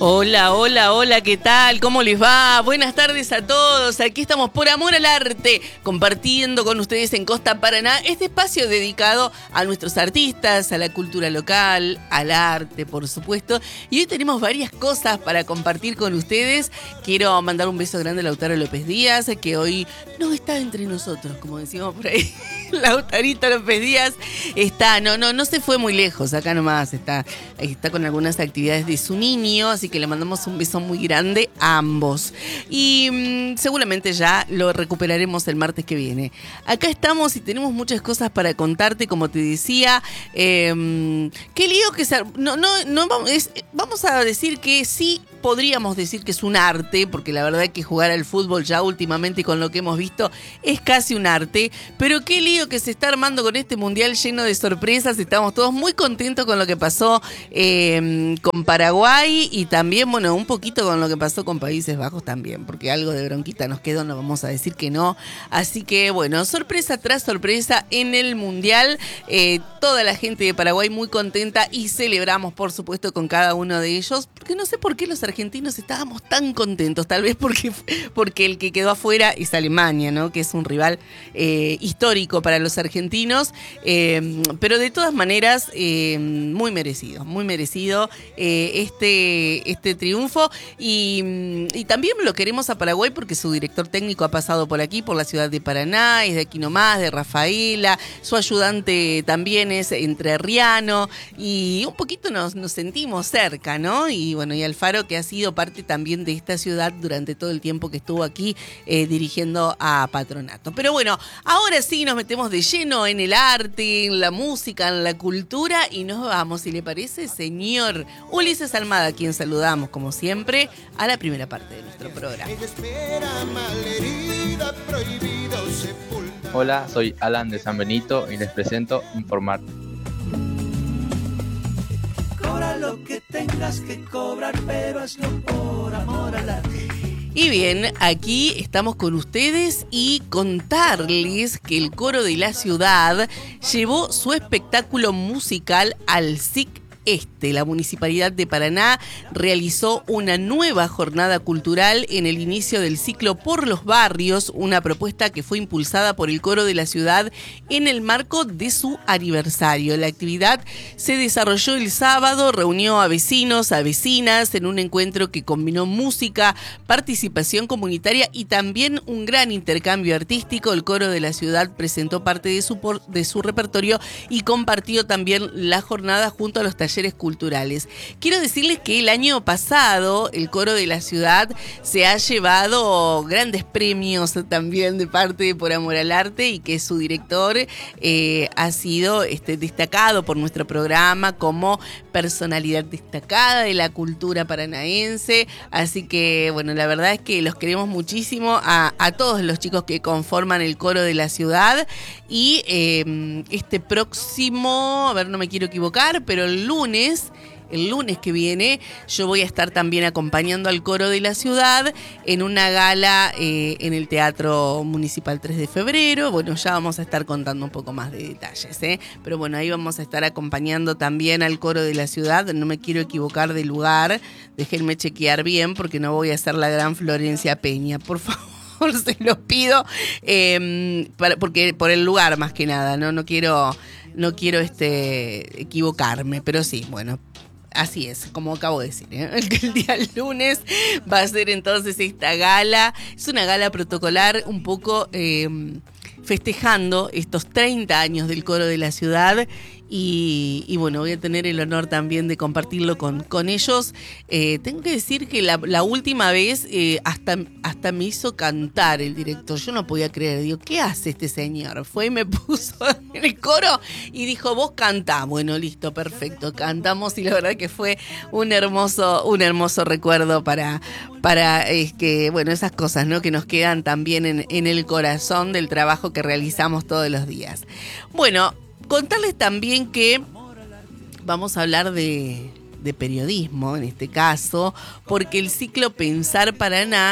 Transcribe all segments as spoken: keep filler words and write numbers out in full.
Hola, hola, hola, ¿qué tal? ¿Cómo les va? Buenas tardes a todos. Aquí estamos por amor al arte, compartiendo con ustedes en Costa Paraná este espacio dedicado a nuestros artistas, a la cultura local, al arte, por supuesto. Y hoy tenemos varias cosas para compartir con ustedes. Quiero mandar un beso grande a Lautaro López Díaz, que hoy no está entre nosotros, como decimos por ahí. Lautarito López Díaz está, no, no, no se fue muy lejos, acá nomás, está, está con algunas actividades de su niño, así que le mandamos un beso muy grande a ambos. Y mmm, seguramente ya lo recuperaremos el martes que viene. Acá estamos y tenemos muchas cosas para contarte, como te decía. Eh, qué lío que se... No, no, no vamos, es, vamos a decir que sí. Podríamos decir que es un arte, porque la verdad es que jugar al fútbol ya últimamente con lo que hemos visto es casi un arte, pero qué lío que se está armando con este mundial lleno de sorpresas. Estamos todos muy contentos con lo que pasó eh, con Paraguay y también, bueno, un poquito con lo que pasó con Países Bajos también, porque algo de bronquita nos quedó, no vamos a decir que no. Así que, bueno, sorpresa tras sorpresa en el mundial. Eh, toda la gente de Paraguay muy contenta y celebramos, por supuesto, con cada uno de ellos, porque no sé por qué los argentinos estábamos tan contentos, tal vez porque, porque el que quedó afuera es Alemania, ¿no? Que es un rival eh, histórico para los argentinos, eh, pero de todas maneras eh, muy merecido, muy merecido eh, este, este triunfo y, y también lo queremos a Paraguay porque su director técnico ha pasado por aquí, por la ciudad de Paraná, es de aquí nomás, de Rafaela, su ayudante también es entrerriano y un poquito nos, nos sentimos cerca, ¿no? Y bueno, y Alfaro, que ha sido parte también de esta ciudad durante todo el tiempo que estuvo aquí eh, dirigiendo a Patronato. Pero bueno, ahora sí nos metemos de lleno en el arte, en la música, en la cultura y nos vamos, si le parece, señor Ulises Almada, a quien saludamos como siempre a la primera parte de nuestro programa. Hola, soy Alan de San Benito y les presento Informar. Cobra lo que tengas que cobrar, pero hazlo por amor al arte. Y bien, aquí estamos con ustedes y contarles que el Coro de la Ciudad llevó su espectáculo musical al S I C Este. La Municipalidad de Paraná realizó una nueva jornada cultural en el inicio del ciclo Por los Barrios, una propuesta que fue impulsada por el Coro de la Ciudad en el marco de su aniversario. La actividad se desarrolló el sábado, reunió a vecinos, a vecinas en un encuentro que combinó música, participación comunitaria y también un gran intercambio artístico. El Coro de la Ciudad presentó parte de su, de su repertorio y compartió también la jornada junto a los talleres culturales. Quiero decirles que el año pasado el Coro de la Ciudad se ha llevado grandes premios también de parte de Por Amor al Arte y que su director eh, ha sido este, destacado por nuestro programa como personalidad destacada de la cultura paranaense. Así que, bueno, la verdad es que los queremos muchísimo a, a todos los chicos que conforman el Coro de la Ciudad y eh, este próximo, a ver, no me quiero equivocar, pero el lunes lunes, el lunes que viene, yo voy a estar también acompañando al Coro de la Ciudad en una gala eh, en el Teatro Municipal tres de febrero. Bueno, ya vamos a estar contando un poco más de detalles, ¿eh? Pero bueno, ahí vamos a estar acompañando también al Coro de la Ciudad. No me quiero equivocar de lugar, déjenme chequear bien porque no voy a ser la gran Florencia Peña, por favor. Se los pido, eh, para, porque por el lugar más que nada, no, no quiero, no quiero este, equivocarme, pero sí, bueno, así es, como acabo de decir, ¿eh? El, el día lunes va a ser entonces esta gala, es una gala protocolar un poco eh, festejando estos treinta años del Coro de la Ciudad. Y, y bueno, voy a tener el honor también de compartirlo con, con ellos. Eh, tengo que decir que la, la última vez eh, hasta, hasta me hizo cantar el director. Yo no podía creer. Digo, ¿qué hace este señor? Fue y me puso en el coro y dijo, vos cantá. Bueno, listo, perfecto. Cantamos y la verdad que fue un hermoso, un hermoso recuerdo para, para es que, bueno, esas cosas, ¿no? Que nos quedan también en, en el corazón del trabajo que realizamos todos los días. Bueno, contarles también que vamos a hablar de, de periodismo, en este caso, porque el ciclo Pensar Paraná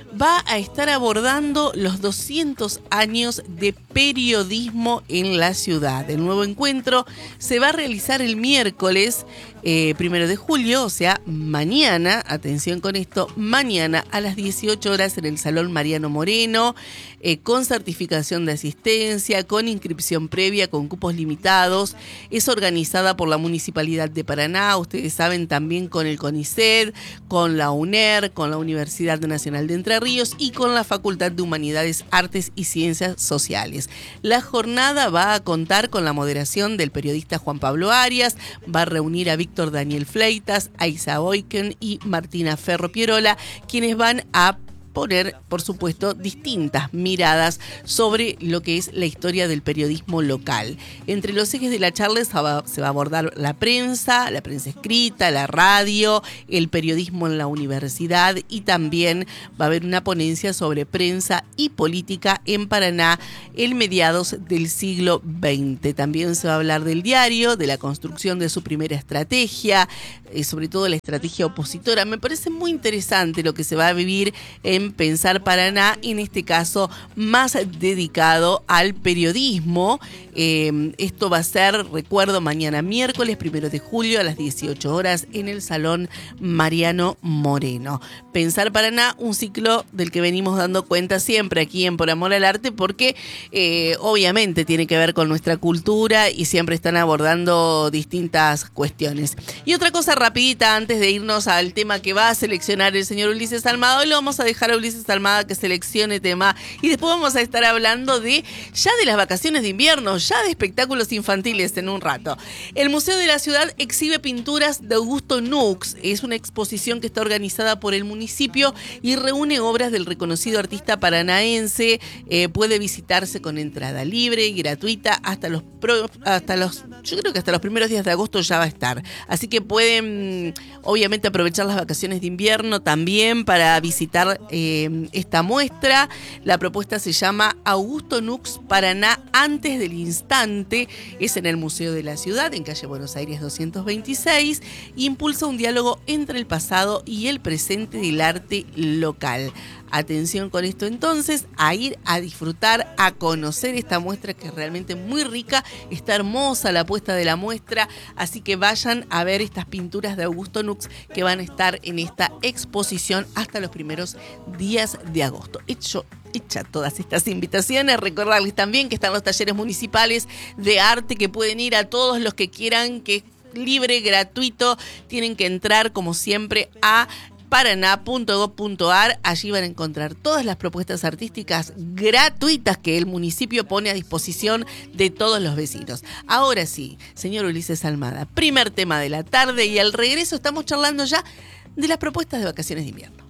va a estar abordando los doscientos años de periodismo en la ciudad. El nuevo encuentro se va a realizar el miércoles eh, primero de julio, o sea, mañana, atención con esto, mañana a las dieciocho horas en el Salón Mariano Moreno, eh, con certificación de asistencia, con inscripción previa, con cupos limitados. Es organizada por la Municipalidad de Paraná, ustedes saben, también con el CONICET, con la UNER, con la Universidad Nacional de Entre Ríos y con la Facultad de Humanidades, Artes y Ciencias Sociales. La jornada va a contar con la moderación del periodista Juan Pablo Arias, va a reunir a Víctor Daniel Fleitas, a Isa Boyken y Martina Ferro Pierola, quienes van a poner, por supuesto, distintas miradas sobre lo que es la historia del periodismo local. Entre los ejes de la charla se va, se va a abordar la prensa, la prensa escrita, la radio, el periodismo en la universidad y también va a haber una ponencia sobre prensa y política en Paraná en mediados del siglo veinte. También se va a hablar del diario, de la construcción de su primera estrategia, eh, sobre todo la estrategia opositora. Me parece muy interesante lo que se va a vivir en Pensar Paraná, en este caso más dedicado al periodismo. Eh, esto va a ser, recuerdo, mañana miércoles primero de julio a las dieciocho horas en el Salón Mariano Moreno. Pensar Paraná, un ciclo del que venimos dando cuenta siempre aquí en Por Amor al Arte, porque eh, obviamente tiene que ver con nuestra cultura y siempre están abordando distintas cuestiones. Y otra cosa rapidita antes de irnos al tema que va a seleccionar el señor Ulises Almada. Hoy lo vamos a dejar a Ulises Almada que seleccione tema y después vamos a estar hablando de ya de las vacaciones de invierno, ya de espectáculos infantiles en un rato. El Museo de la Ciudad exhibe pinturas de Augusto Nux. Es una exposición que está organizada por el municipio y reúne obras del reconocido artista paranaense. Eh, puede visitarse con entrada libre y gratuita hasta los pro, hasta los yo creo que hasta los primeros días de agosto ya va a estar. Así que pueden obviamente aprovechar las vacaciones de invierno también para visitar eh, esta muestra. La propuesta se llama Augusto Nux Paraná antes del instante. Es en el Museo de la Ciudad, en calle Buenos Aires doscientos veintiséis. Impulsa un diálogo entre el pasado y el presente del arte local. Atención con esto entonces, a ir a disfrutar, a conocer esta muestra que es realmente muy rica, está hermosa la puesta de la muestra, así que vayan a ver estas pinturas de Augusto Nux que van a estar en esta exposición hasta los primeros días de agosto. Hecho Hecha todas estas invitaciones, recordarles también que están los talleres municipales de arte que pueden ir a todos los que quieran, que es libre, gratuito, tienen que entrar como siempre a paraná punto gob punto ar. Allí van a encontrar todas las propuestas artísticas gratuitas que el municipio pone a disposición de todos los vecinos. Ahora sí, señor Ulises Almada, primer tema de la tarde y al regreso estamos charlando ya de las propuestas de vacaciones de invierno.